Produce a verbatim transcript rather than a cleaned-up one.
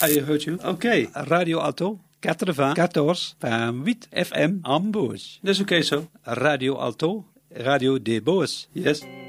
I heard you. Okay. Radio Alto, quatre-vingts, quatorze, huit F M, Amboos. That's okay, so. Radio Alto, Radio des Boos. Yes.